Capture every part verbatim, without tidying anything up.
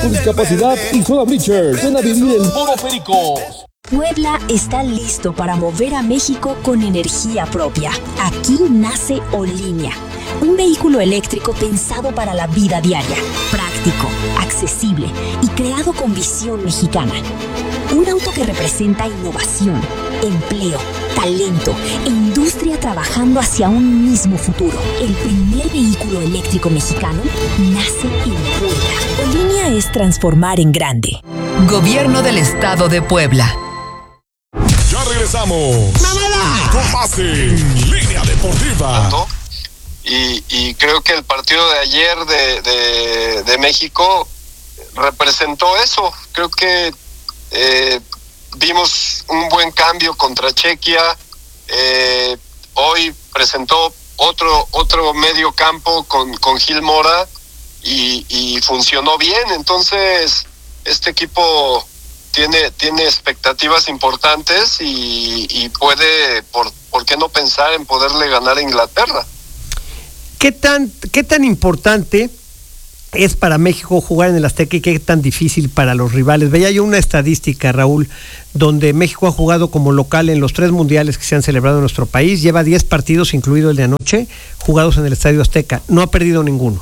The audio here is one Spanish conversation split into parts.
con discapacidad y zona bleachers. Ven a vivir en Foro Pericos. Puebla está listo para mover a México con energía propia. Aquí nace Olinia, un vehículo eléctrico pensado para la vida diaria, práctico, accesible y creado con visión mexicana. Un auto que representa innovación, empleo, talento e industria trabajando hacia un mismo futuro. El primer vehículo eléctrico mexicano nace en Puebla. Olinia es transformar en grande. Gobierno del Estado de Puebla. Ya regresamos. ¡Mámala! Con más en Línea Deportiva. Y, y creo que el partido de ayer de, de, de México representó eso. Creo que eh, vimos un buen cambio contra Chequia. Eh, hoy presentó otro otro medio campo con, con Gil Mora y, y funcionó bien. Entonces, este equipo tiene tiene expectativas importantes y, y puede, por, ¿por qué no pensar en poderle ganar a Inglaterra? ¿Qué tan, qué tan importante es para México jugar en el Azteca y qué tan difícil para los rivales? Veía yo una estadística, Raúl, donde México ha jugado como local en los tres mundiales que se han celebrado en nuestro país, lleva diez partidos, incluido el de anoche, jugados en el Estadio Azteca, no ha perdido ninguno.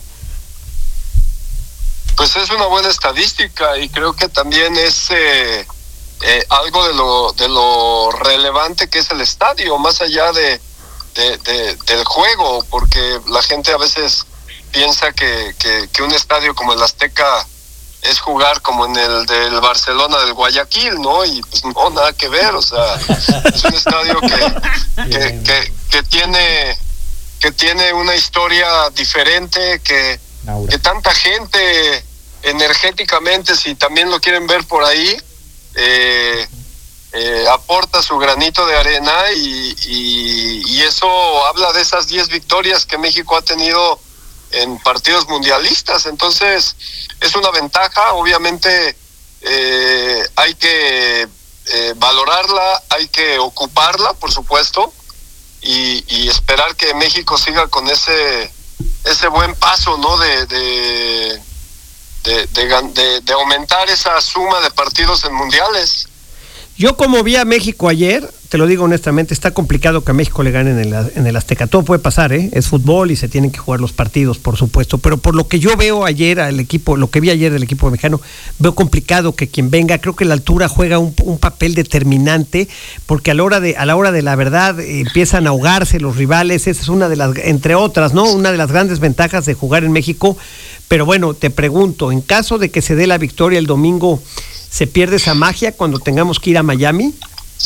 Pues es una buena estadística y creo que también es eh, eh, algo de lo de lo relevante que es el estadio, más allá de, de, de del juego, porque la gente a veces piensa que, que, que un estadio como el Azteca es jugar como en el del Barcelona del Guayaquil, ¿no? Y pues no, nada que ver, o sea, es un estadio que, que, que, que tiene que tiene una historia diferente, que que tanta gente energéticamente, si también lo quieren ver por ahí, eh, eh, aporta su granito de arena y, y, y eso habla de esas diez victorias que México ha tenido en partidos mundialistas. Entonces es una ventaja, obviamente eh, hay que eh, valorarla, hay que ocuparla, por supuesto, y, y esperar que México siga con ese ese buen paso, ¿no? De de, de de de de aumentar esa suma de partidos en mundiales. Yo como vi a México ayer, te lo digo honestamente, está complicado que a México le ganen en el, en el Azteca. Todo puede pasar, ¿eh? Es fútbol y se tienen que jugar los partidos, por supuesto. Pero por lo que yo veo ayer al equipo, lo que vi ayer del equipo mexicano, veo complicado que quien venga. Creo que la altura juega un, un papel determinante, porque a la hora de a la hora de la verdad eh, empiezan a ahogarse los rivales. Esa es una de las, entre otras, ¿no? Una de las grandes ventajas de jugar en México. Pero bueno, te pregunto, en caso de que se dé la victoria el domingo, ¿se pierde esa magia cuando tengamos que ir a Miami?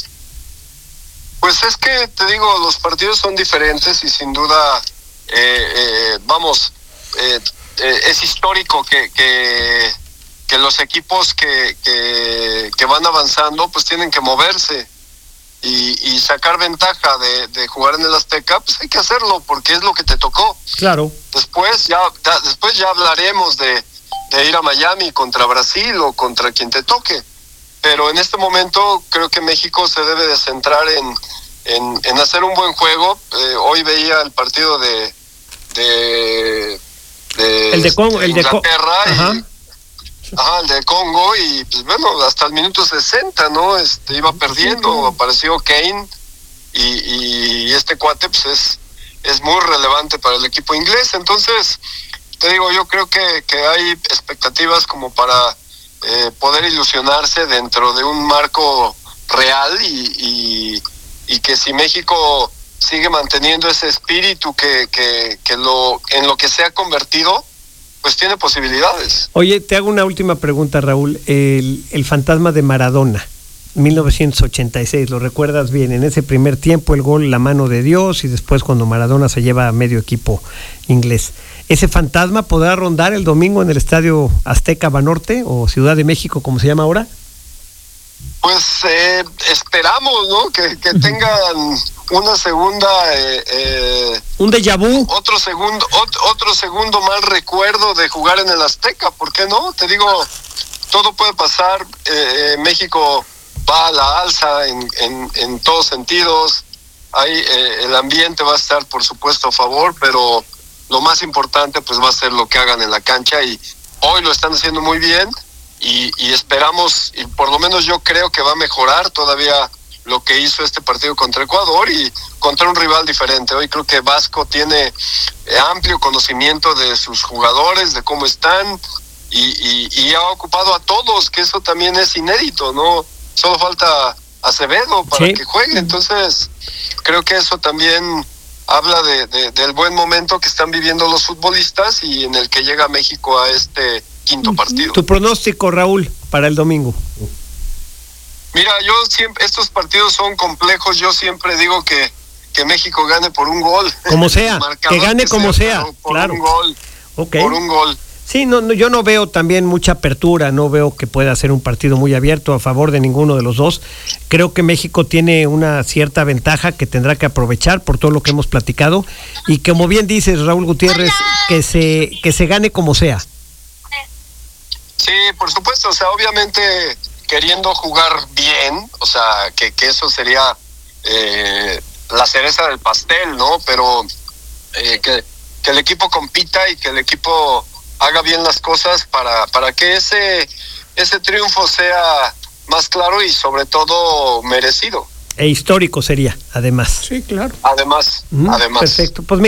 Pues es que, te digo, los partidos son diferentes y sin duda, eh, eh, vamos, eh, eh, es histórico que, que, que los equipos que, que, que van avanzando pues tienen que moverse y, y sacar ventaja de, de jugar en el Azteca, pues hay que hacerlo porque es lo que te tocó. Claro. Después ya, ya después ya hablaremos de de ir a Miami contra Brasil o contra quien te toque, pero en este momento creo que México se debe de centrar en en, en hacer un buen juego. Eh, hoy veía el partido de de, de el de Congo, el de Inglaterra Co- ajá. y ajá, el de Congo y pues bueno, hasta el minuto sesenta, ¿no? Este iba perdiendo, apareció Kane y, y este cuate pues es es muy relevante para el equipo inglés. Entonces te digo, yo creo que, que hay expectativas como para eh, poder ilusionarse dentro de un marco real y, y, y que si México sigue manteniendo ese espíritu que, que, que lo en lo que se ha convertido, pues tiene posibilidades. Oye, te hago una última pregunta, Raúl. El, el fantasma de Maradona, mil novecientos ochenta y seis, ¿lo recuerdas bien? En ese primer tiempo el gol, la mano de Dios, y después cuando Maradona se lleva a medio equipo inglés. ¿Ese fantasma podrá rondar el domingo en el Estadio Azteca Banorte o Ciudad de México, como se llama ahora? Pues eh, esperamos, ¿no? Que, que tengan una segunda... Eh, eh, ¿Un déjà vu? Otro segundo, otro, otro segundo mal recuerdo de jugar en el Azteca, ¿por qué no? Te digo, todo puede pasar. eh, México va a la alza en, en, en todos sentidos. Ahí, eh, el ambiente va a estar, por supuesto, a favor, pero lo más importante pues va a ser lo que hagan en la cancha y hoy lo están haciendo muy bien y, y esperamos, y por lo menos yo creo que va a mejorar todavía lo que hizo este partido contra Ecuador y contra un rival diferente. Hoy creo que Vasco tiene eh, amplio conocimiento de sus jugadores, de cómo están, y, y, y ha ocupado a todos, que eso también es inédito, ¿no? Solo falta Acevedo para sí. que juegue, entonces creo que eso también habla de, de, del buen momento que están viviendo los futbolistas y en el que llega México a este quinto partido. Tu pronóstico, Raúl, para el domingo. Mira, yo siempre, estos partidos son complejos, yo siempre digo que, que México gane por un gol. Como sea, que gane que como sea, sea por claro. un gol, okay. por un gol. Sí, no, no, yo no veo también mucha apertura, no veo que pueda ser un partido muy abierto a favor de ninguno de los dos. Creo que México tiene una cierta ventaja que tendrá que aprovechar por todo lo que hemos platicado y como bien dices, Raúl Gutiérrez, que se, que se gane como sea. Sí, por supuesto, o sea, obviamente queriendo jugar bien, o sea, que, que eso sería eh, la cereza del pastel, ¿no? Pero eh, que, que el equipo compita y que el equipo haga bien las cosas para, para que ese, ese triunfo sea más claro y sobre todo merecido. E histórico sería, además. Sí, claro. Además, Mm, además. Perfecto. Pues